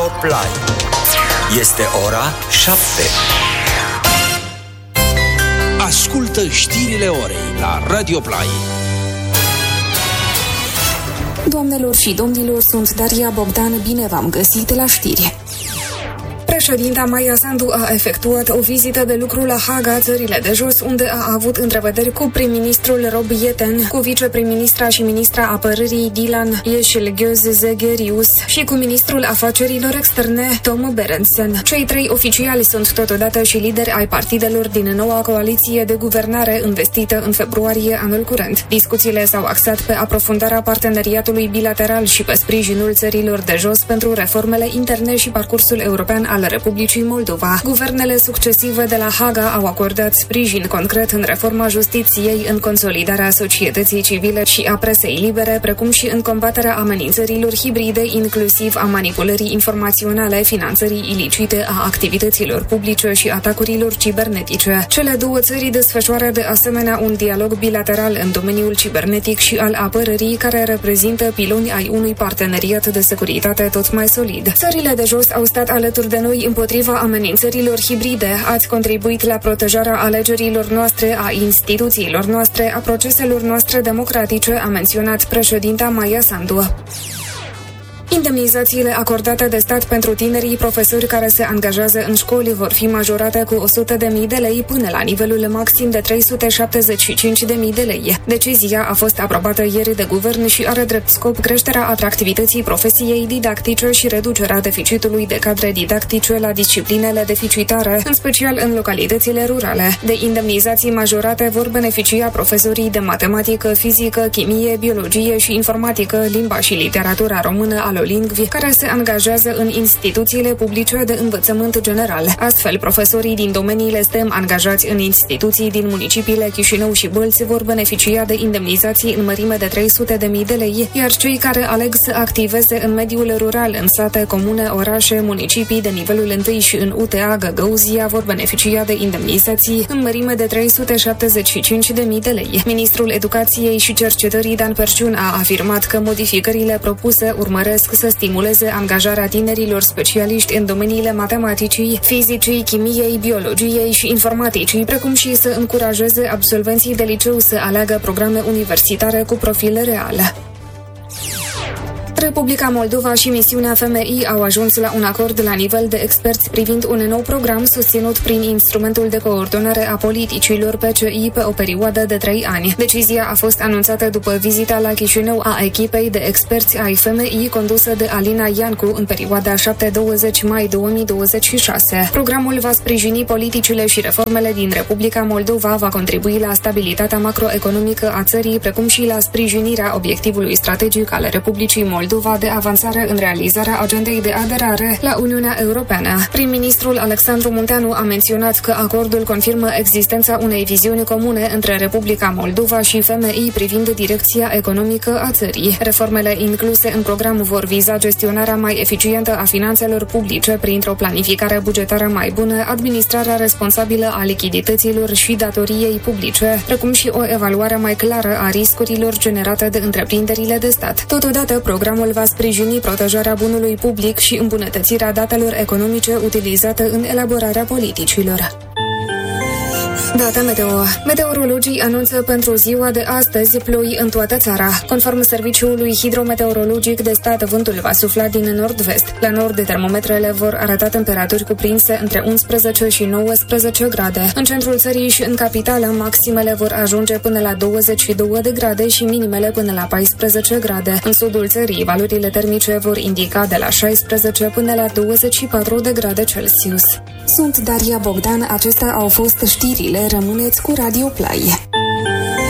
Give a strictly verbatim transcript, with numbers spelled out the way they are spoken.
Play. Este ora șapte. Ascultă știrile orei la Radio Play. Doamnelor și domnilor, sunt Daria Bogdan, bine v-am găsit la știri. Președinta Maia Sandu a efectuat o vizită de lucru la Haga, țările de jos, unde a avut întrevederi cu prim-ministrul Rob Yeten, cu viceprim-ministra și ministra apărării Dilan Yeşilgöz-Zegerius și cu ministrul afacerilor externe Tom Berendsen. Cei trei oficiali sunt totodată și lideri ai partidelor din noua coaliție de guvernare învestită în februarie anul curent. Discuțiile s-au axat pe aprofundarea parteneriatului bilateral și pe sprijinul țărilor de jos pentru reformele interne și parcursul european al Republicii Moldova. Guvernele succesive de la Haga au acordat sprijin concret în reforma justiției, în consolidarea societății civile și a presei libere, precum și în combaterea amenințărilor hibride, inclusiv a manipulării informaționale, finanțării ilicite a activităților publice și atacurilor cibernetice. Cele două țări desfășoară de asemenea un dialog bilateral în domeniul cibernetic și al apărării, care reprezintă piloni ai unui parteneriat de securitate tot mai solid. Țările de jos au stat alături de noi împotriva amenințărilor hibride. Ați contribuit la protejarea alegerilor noastre, a instituțiilor noastre, a proceselor noastre democratice, a menționat președinta Maia Sandu. Indemnizațiile acordate de stat pentru tinerii profesori care se angajează în școli vor fi majorate cu o sută de mii de lei până la nivelul maxim de trei sute șaptezeci și cinci de mii de lei. Decizia a fost aprobată ieri de guvern și are drept scop creșterea atractivității profesiei didactice și reducerea deficitului de cadre didactice la disciplinele deficitare, în special în localitățile rurale. De indemnizații majorate vor beneficia profesorii de matematică, fizică, chimie, biologie și informatică, limba și literatura română al lingvi, care se angajează în instituțiile publice de învățământ general. Astfel, profesorii din domeniile STEM angajați în instituții din municipiile Chișinău și Bălți vor beneficia de indemnizații în mărime de trei sute de mii de lei, iar cei care aleg să activeze în mediul rural, în sate, comune, orașe, municipii de nivelul întâi și în U T A Găgăuzia vor beneficia de indemnizații în mărime de trei sute șaptezeci și cinci de mii de lei. Ministrul Educației și Cercetării Dan Perciun a afirmat că modificările propuse urmăresc să stimuleze angajarea tinerilor specialiști în domeniile matematicii, fizicii, chimiei, biologiei și informaticii, precum și să încurajeze absolvenții de liceu să aleagă programe universitare cu profil real. Republica Moldova și misiunea F M I au ajuns la un acord la nivel de experți privind un nou program susținut prin instrumentul de coordonare a politicilor P C I pe o perioadă de trei ani. Decizia a fost anunțată după vizita la Chișinău a echipei de experți ai F M I condusă de Alina Iancu în perioada șapte douăzeci mai două mii douăzeci și șase. Programul va sprijini politicile și reformele din Republica Moldova, va contribui la stabilitatea macroeconomică a țării, precum și la sprijinirea obiectivului strategic al Republicii Moldova de avansare în realizarea agendei de aderare la Uniunea Europeană. Prim-ministrul Alexandru Munteanu a menționat că acordul confirmă existența unei viziuni comune între Republica Moldova și F M I privind direcția economică a țării. Reformele incluse în program vor viza gestionarea mai eficientă a finanțelor publice printr-o planificare bugetară mai bună, administrarea responsabilă a lichidităților și datoriei publice, precum și o evaluare mai clară a riscurilor generate de întreprinderile de stat. Totodată, programul va sprijini protejarea bunului public și îmbunătățirea datelor economice utilizate în elaborarea politicilor. Data meteo. Meteorologii anunță pentru ziua de astăzi ploi în toată țara. Conform Serviciului Hidrometeorologic de Stat, vântul va sufla din nord-vest. La nord, termometrele vor arăta temperaturi cuprinse între unsprezece și nouăsprezece grade. În centrul țării și în capitală, maximele vor ajunge până la douăzeci și două de grade și minimele până la paisprezece grade. În sudul țării, valorile termice vor indica de la șaisprezece până la douăzeci și patru de grade Celsius. Sunt Daria Bogdan, acestea au fost știrile. Rămâneți cu Radio Play.